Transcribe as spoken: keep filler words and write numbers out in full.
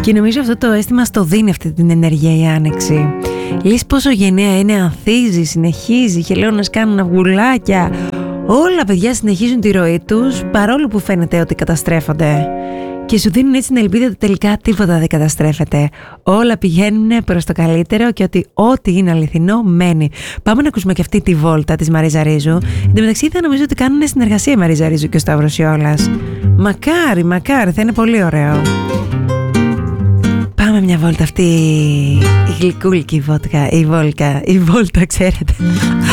Και νομίζω αυτό το αίσθημα στο δίνει αυτή την ενέργεια η άνοιξη. Λες πόσο γενναία είναι, ανθίζει, συνεχίζει, χελώνες κάνουν αυγουλάκια. Όλα παιδιά συνεχίζουν τη ροή τους, παρόλο που φαίνεται ότι καταστρέφονται. Και σου δίνουν έτσι την ελπίδα ότι τελικά τίποτα δεν καταστρέφεται. Όλα πηγαίνουν προς το καλύτερο και ότι ό,τι είναι αληθινό μένει. Πάμε να ακούσουμε και αυτή τη βόλτα της Μαρίζα Ρίζου. Εν τω μεταξύ θα νομίζω ότι κάνουν συνεργασία η Μαρίζα Ρίζου και ο Σταύρος Ιώλας. Μακάρι, μακάρι, θα είναι πολύ ωραίο. Πάμε μια βόλτα αυτή η γλυκούλικη βότκα, η βόλκα, η βόλτα ξέρετε.